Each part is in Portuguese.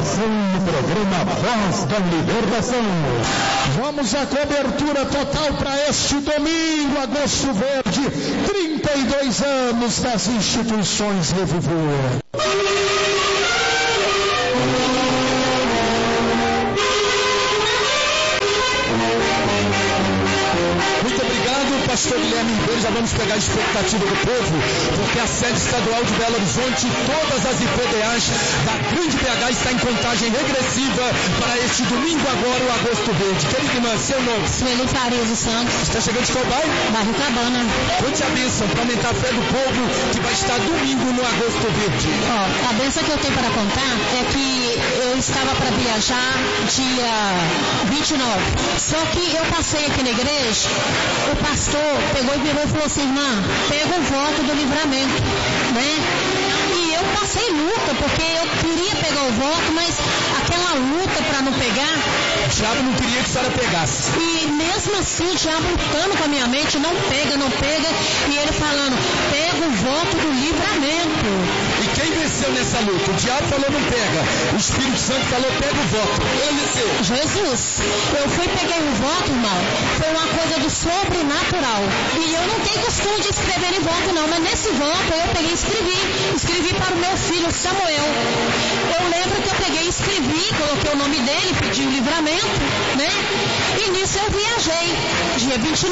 participação no programa Voz da Libertação. Vamos à cobertura total para este domingo, Agosto Verde, 32 anos das instituições Reviver. Pastor Guilherme Ribeiro, já vamos pegar a expectativa do povo, porque a sede estadual de Belo Horizonte, todas as IPDAs da Grande BH está em contagem regressiva para este domingo agora, o Agosto Verde. Querida irmã, seu nome? Sueli Farias dos Santos. Está chegando de qual bairro? Bairro Cabana. Conte a bênção para aumentar a fé do povo que vai estar domingo no Agosto Verde. A bênção que eu tenho para contar é que eu estava para viajar dia 29. Só que eu passei aqui na igreja, o pastor pegou e virou e falou assim: irmã, pega o voto do livramento, né? E eu passei luta, porque eu queria pegar o voto, mas aquela luta para não pegar, o diabo não queria que a senhora pegasse. E mesmo assim, o diabo lutando com a minha mente, não pega, e ele falando, pega o voto do livramento. E quem venceu nessa luta? O diabo falou não pega, o Espírito Santo falou pega o voto. Ele venceu. Jesus, eu peguei o voto, irmão, foi uma coisa do sobrenatural. E eu não tenho costume de escrever em voto não, mas nesse voto eu peguei e escrevi para o meu filho Samuel. Eu lembro que eu peguei e escrevi, coloquei o nome dele, pedi o livramento, né? E nisso eu viajei, dia 29.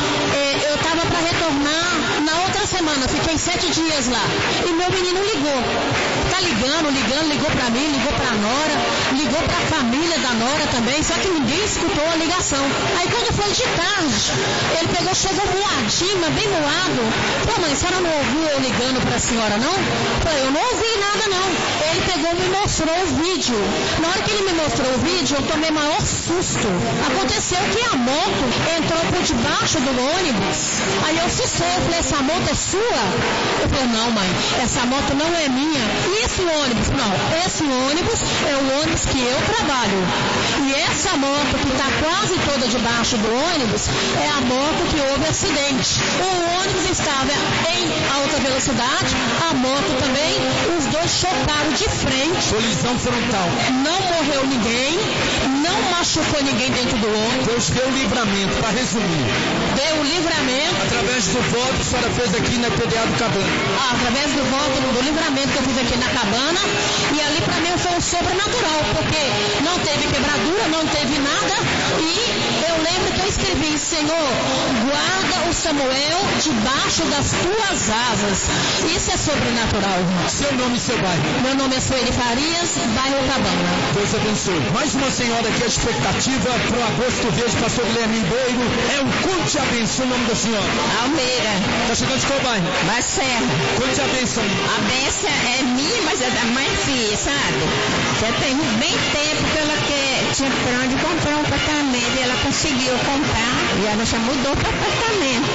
Eu estava para retornar na outra semana, fiquei 7 dias lá. E meu menino ligou. Tá ligando, ligou para mim, ligou para a nora, ligou para a família da nora também, só que ninguém escutou a ligação. Aí quando foi de tarde, ele pegou, chegou moadinho, mas bem moado. Pô, mãe, a senhora não ouviu eu ligando para a senhora, não? Falei, eu não ouvi nada, não. Ele pegou e me mostrou o vídeo. Na hora que ele me mostrou o vídeo, eu tomei maior susto. Aconteceu que a moto entrou por debaixo do ônibus. Aí eu assustei, eu falei, essa moto é sua? Eu falei, não, mãe, essa moto não é minha. E esse ônibus? Não, esse ônibus é o ônibus que eu trabalho. E essa moto que está quase toda debaixo do ônibus é a moto que houve acidente. O ônibus estava em alta velocidade, a moto também, os dois chocaram de frente. Colisão frontal. Não morreu ninguém, não machucou ninguém dentro do ônibus. Deus deu o livramento, para resumir. Deu o livramento. Através do voto que a senhora fez aqui na IPDA do Cabana. Através do voto, do livramento que eu fiz aqui na Cabana. E ali para mim foi um sobrenatural, porque não teve quebradura, não teve nada. E eu lembro que eu escrevi, Senhor, guarda o Samuel debaixo das tuas asas. Isso é sobrenatural. Seu nome e seu bairro? Meu nome é Sueli Farias, bairro Cabana. Deus abençoe. Mais uma senhora aqui, a expectativa para o Agosto Verde, pastor Guilherme Ribeiro, é o Conte a Bênção. O nome da senhora? Almeida. Está chegando de qual bairro? Marcelo. Conte a Bênção. A bênção é minha, mas é da mãe filha, sabe? Já tem bem tempo que ela tinha para onde comprar um apartamento e ela conseguiu comprar e ela já mudou para apartamento.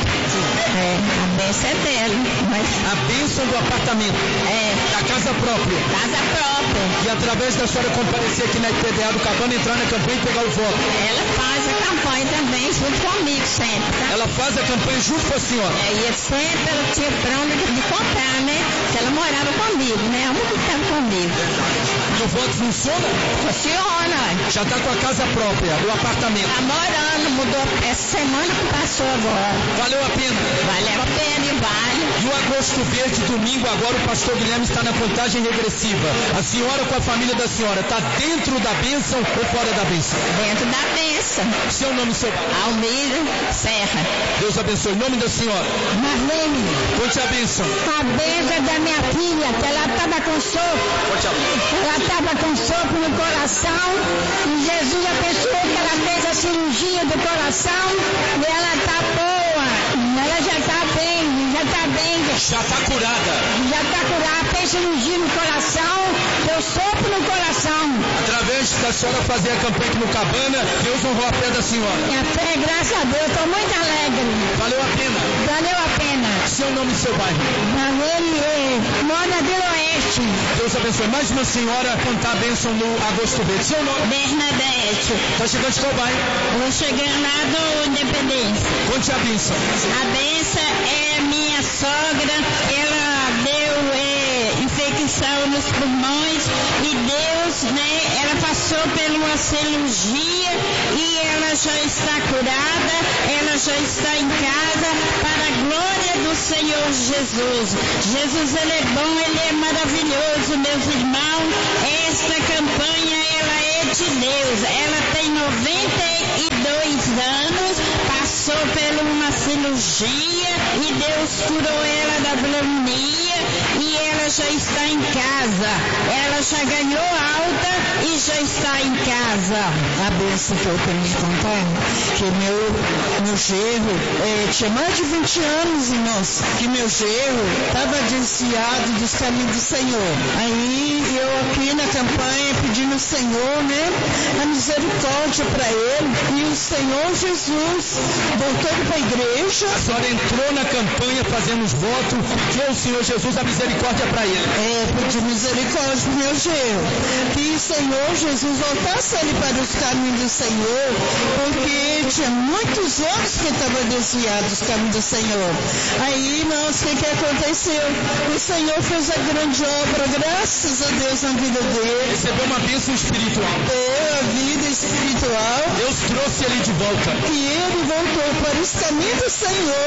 A bênção é dela. Mas... A bênção do apartamento? Da casa própria? Casa própria. E através da senhora comparecer aqui na IPDA do Cabana, entrar na campanha e pegar o voto? Ela faz a campanha também junto comigo sempre, tá? Ela faz a campanha junto com a senhora? E sempre ela tinha para onde de comprar, né? Porque ela morava comigo, né? Ela muito tempo comigo. E o voto funciona? Funciona. Já está com a casa própria, o apartamento? Está morando, mudou essa semana que passou agora. Valeu a pena? Valeu a pena e vale. E o Agosto Verde, domingo agora, o pastor Guilherme está na contagem regressiva. A senhora com a família da senhora está dentro da bênção ou fora da bênção? Dentro da bênção. Seu nome, seu pai? Almeida Serra. Deus abençoe. O nome da senhora? Marlene. Conte a bênção. A bênção da minha filha, que ela estava com sopro. Conte a bênção. Ela estava com sopro no coração e Jesus abençoou que ela fez a cirurgia do coração e ela está boa. Ela já está bem, já está bem. Já está curada. Já está curada, fez cirurgia no coração, deu sopro no coração. Através da senhora fazer a campanha aqui no Cabana, Deus honrou a fé da senhora. Minha fé, graças a Deus, estou muito alegre. Valeu a pena. Valeu a pena. Seu nome e seu bairro? Mona Vila Oeste. Deus abençoe. Mais uma senhora contar a bênção no Agosto Verde. Seu nome? Bernadette. Está chegando de qual bairro? Vou chegando lá do Independência. Conte a bênção. A bênção é minha sogra, ela deu infecção nos pulmões e Deus, né, passou por uma cirurgia e ela já está curada, ela já está em casa, para a glória do Senhor Jesus. Jesus, Ele é bom, Ele é maravilhoso, meus irmãos. Esta campanha, ela é de Deus. Ela tem 92 anos, passou por uma cirurgia e Deus curou ela da pneumonia e ela já está em casa. Ela já ganhou alta e já está em casa. A benção que eu tenho de contar, que meu genro tinha mais de 20 anos, irmãos, que meu genro estava desviado dos caminhos do Senhor. Aí eu aqui na campanha pedindo ao Senhor, né, a misericórdia para ele, e o Senhor Jesus voltou para a igreja. A senhora entrou na campanha fazendo os votos, pediu ao Senhor Jesus a misericórdia para ele. Pedi misericórdia para o meu genro, que o Senhor Jesus voltasse ele para os caminhos do Senhor, porque tinha muitos anos que estava desviado dos caminhos do Senhor. Aí, irmãos, o que aconteceu? O Senhor fez a grande obra, graças a Deus, na vida dele. Recebeu uma bênção espiritual. Deu a vida espiritual. Deus trouxe ele de volta. E ele voltou para os caminhos do Senhor.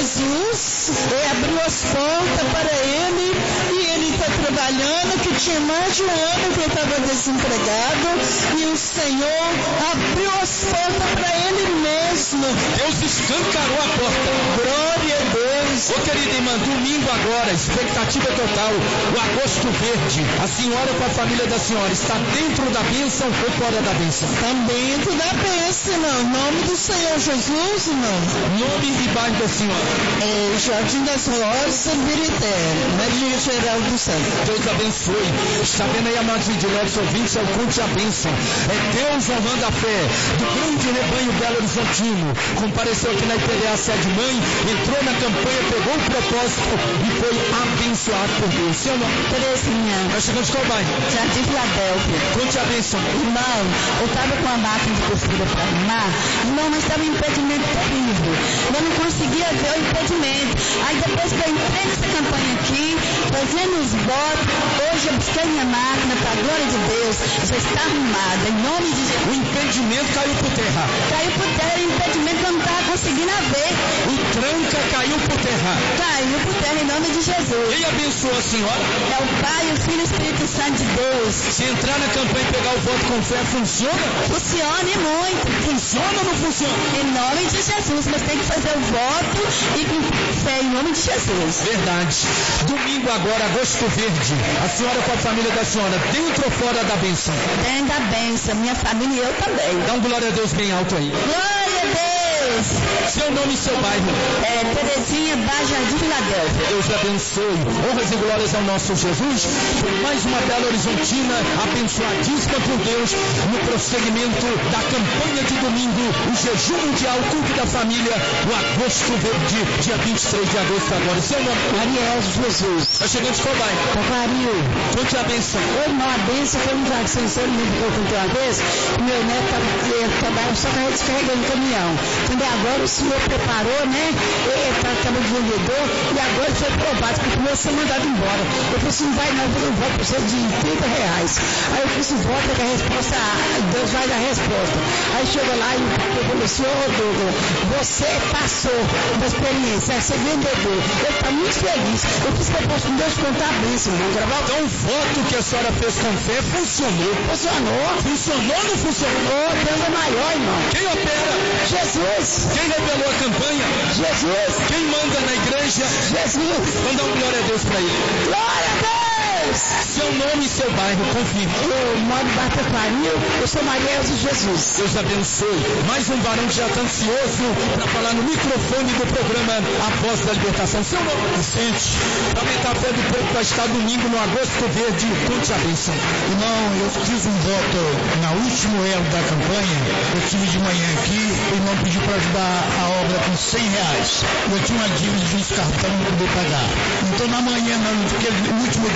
Jesus abriu as portas para ele e ele está trabalhando, que tinha mais de um ano que ele estava desempregado, e o Senhor abriu as portas para ele mesmo. Deus escancarou a porta. Glória a Deus. Ô querida irmã, domingo agora, expectativa total, o agosto verde. A senhora com a família da senhora está dentro da bênção ou fora da bênção? Está dentro da bênção, irmão. Em nome do Senhor Jesus, irmão. Nome e bairro da senhora? Jardim das Rosas, Birité, Maria Geral do Santo. Deus abençoe. Está vendo aí, amados vidilhões ouvintes, é o culto e a bênção. É Deus honrando a fé do grande rebanho Belo Horizontino. Compareceu aqui na IPDA Sede Mãe, entrou na campanha, pegou o propósito e foi abençoado por Deus. Seu nome? Terezinha. Nós chegamos de qual bairro? Jardim Filadélfia. Conte a bênção. Irmão, eu estava com a máquina de costura para arrumar. Irmão, mas estava um impedimento terrível. Eu não conseguia ver o impedimento. Aí depois que eu entrei nessa campanha aqui, fazendo os votos, hoje eu busquei minha máquina, para a glória de Deus, já está arrumada, em nome de Jesus. O impedimento caiu por terra. Caiu por terra, o impedimento que eu não estava conseguindo ver. O tranca caiu por terra. Caiu por terra, em nome de Jesus. Quem abençoou a senhora? É o Pai, o Filho e o Espírito Santo de Deus. Se entrar na campanha e pegar o voto com fé, funciona? Funciona e muito. Funciona ou não funciona? Em nome de Jesus, mas tem que fazer o voto e com fé, em nome de Jesus. Verdade. Domingo agora, agosto verde. A senhora com a família da senhora, dentro ou fora da bênção? Dentro da bênção, minha família e eu também. Dá um glória a Deus bem alto aí. Glória a Deus. Seu nome e seu bairro? Terezinha, Jardim Filadélfia. Deus abençoe. Honras e glórias ao nosso Jesus. Por mais uma Belo Horizontina abençoadíssima por Deus no prosseguimento da campanha de domingo, o jejum mundial, o culto da família, o agosto verde, dia 23 de agosto agora. Seu nome? Ariel Jesus. Nós chegamos de qual bairro? Cavaril. Conte a bênção. Oi, irmão, a bênção foi um lugar que você me contou uma vez. Meu neto trabalha só descarregando caminhão. Também agora o senhor preparou, né? Estava de vendedor e agora ele foi provado, porque o meu foi mandado embora. Eu falei assim, não vai não, eu voto para você de R$30. Aí eu fiz o voto, a resposta, Deus vai dar a resposta. Aí chegou lá e eu falei assim, Douglas, você passou da experiência, você é vendedor. Eu estou muito feliz. Eu fiz que eu posso Deus contar a bênção, vamos gravar. Então o voto que a senhora fez com fé funcionou. Funcionou. Funcionou ou não funcionou? Deus é maior, irmão. Quem opera? Jesus. Quem revelou a campanha? Jesus. Quem manda na igreja? Jesus. Vamos dar uma glória a Deus para ele. Glória a Deus. Seu nome e seu bairro, confirme. Eu moro em Barra Clarinho, eu sou Maria de Jesus. Deus abençoe. Mais um varão que já está ansioso para falar no microfone do programa A Voz da Libertação. Seu nome? Vicente. Para aumentar a fé do povo, vai estar domingo no Agosto Verde. Conte a bênção. Irmão, eu fiz um voto na última elo da campanha. Eu estive de manhã aqui, o irmão pediu para ajudar a obra com R$100. Eu tinha uma dívida de uns cartões para poder pagar. Então na manhã, no último dia de manhã,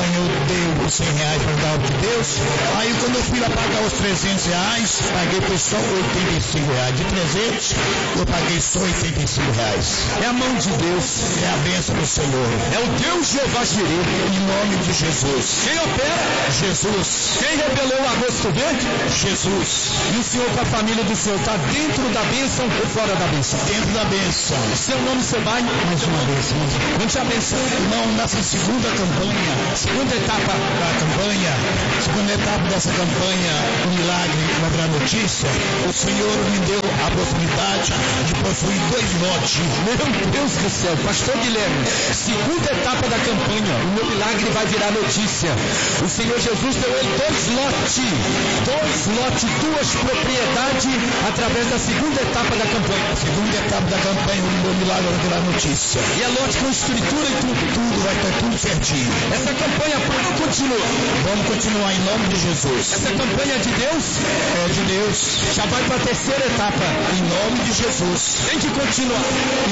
campanha eu dei os R$100 para dar de Deus. Aí quando eu fui lá pagar os R$300, paguei foi só R$85. De 300 eu paguei só R$85. É a mão de Deus. É a bênção do Senhor. É o Deus Jeová Jireh. Em nome de Jesus. Quem opera? Jesus. Quem revelou o agosto verde? Jesus. E o Senhor com a família do Senhor está dentro da bênção ou fora da bênção? Dentro da bênção. Seu nome, seu pai? Mais uma vez. Quante a bênção. Irmão, nessa segunda campanha, segunda etapa da campanha, segunda etapa dessa campanha, o milagre vai virar notícia. O Senhor me deu a possibilidade de possuir 2 lotes. Meu Deus do céu, pastor Guilherme, segunda etapa da campanha, o meu milagre vai virar notícia. O Senhor Jesus deu ele 2 lotes, 2 propriedades através da segunda etapa da campanha. Segunda etapa da campanha, o meu milagre vai virar notícia. E é lote com escritura e tudo vai estar tudo certinho. Essa campanha para continuar. Vamos continuar em nome de Jesus. Essa campanha é de Deus? É de Deus. Já vai para a terceira etapa. Em nome de Jesus. Tem que continuar.